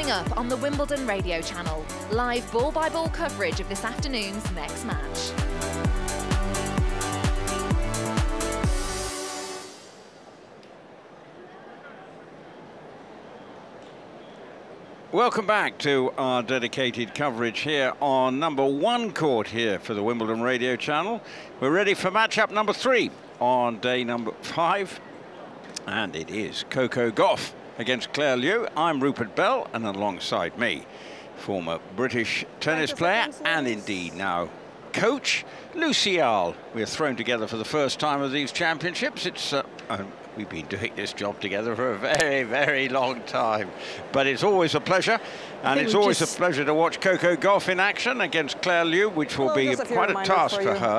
Coming up on the Wimbledon Radio Channel, live ball-by-ball coverage of this afternoon's next match. Welcome back to our dedicated coverage here on number 1 court here for the Wimbledon Radio Channel. We're ready for match-up number 3 on day number 5, and it is Coco Gauff against Claire Liu. I'm Rupert Bell, and alongside me, former British tennis player and indeed now coach, Lucy Earle. We're thrown together for the first time of these championships. It's we've been doing this job together for a very, very long time, but it's always a pleasure, and it's always a pleasure to watch Coco Gauff in action against Claire Liu, which will be quite a task for her.